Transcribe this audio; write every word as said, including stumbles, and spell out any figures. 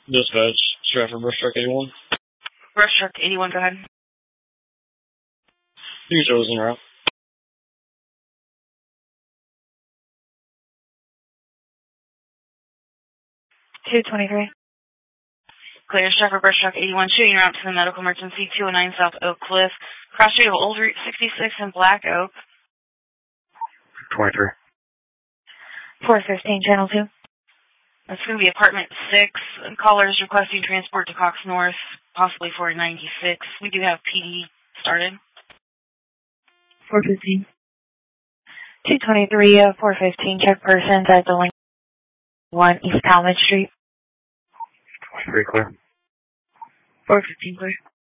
Dispatch, Stratford Brush Truck eighty-one. Brush Truck eighty-one, go ahead. You chose en route. two twenty-three. Clear, Stratford Brush Truck eighty-one, shooting route to the medical emergency, two oh nine South Oak Cliff, cross street of Old Route sixty-six in Black Oak. twenty-three. four fifteen, Channel two. That's going to be apartment six. Caller is requesting transport to Cox North, possibly for ninety-six. We do have P D started. four fifteen. two twenty-three, uh, four fifteen, check persons at the link one East Talmadge Street. twenty-three clear. four fifteen clear.